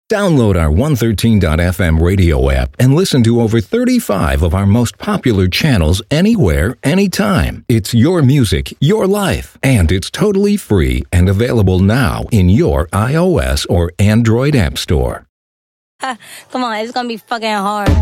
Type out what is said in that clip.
Download our 113.fm radio app and listen to over 35 of our most popular channels anywhere, anytime. It's your music, your life, and it's totally free and available now in your iOS or Android app store. Come on, it's gonna be fucking hard.